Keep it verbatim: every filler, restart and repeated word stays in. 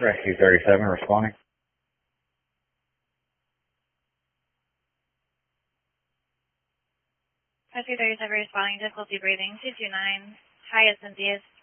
Rescue thirty-seven responding. Rescue thirty-seven responding, difficulty breathing, two two nine, highest and deepest